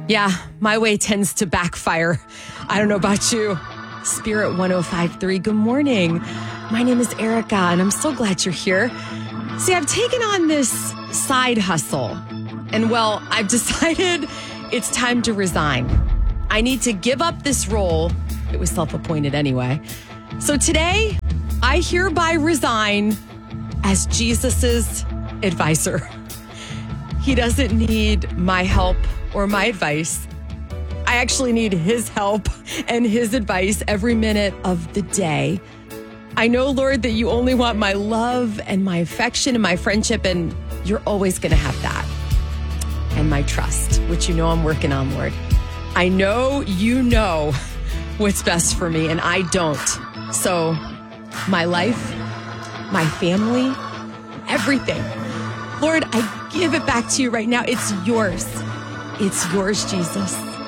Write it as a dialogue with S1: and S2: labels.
S1: Yeah, my way tends to backfire. I don't know about you. Spirit 105.3, good morning. My name is Erica, and I'm so glad you're here. See, I've taken on this side hustle, and well, I've decided it's time to resign. I need to give up this role. It was self-appointed anyway. So today, I hereby resign as Jesus's advisor. He doesn't need my help or my advice. I actually need his help and his advice every minute of the day. I know, Lord, that you only want my love and my affection and my friendship, and you're always going to have that. And my trust, which you know I'm working on, Lord. I know you know what's best for me, and I don't. So my life, my family, everything. Lord, I give it back to you right now. It's yours. It's yours, Jesus.